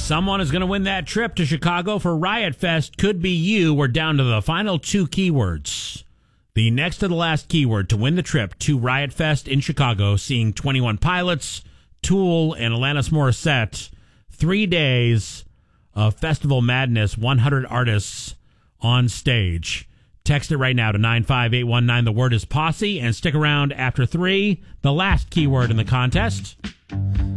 Someone is going to win that trip to Chicago for Riot Fest. Could be you. We're down to the final two keywords. The next to the last keyword to win the trip to Riot Fest in Chicago, seeing 21 Pilots, Tool, and Alanis Morissette. 3 days of festival madness, 100 artists on stage. Text it right now to 95819. The word is posse, and stick around after 3, the last keyword in the contest.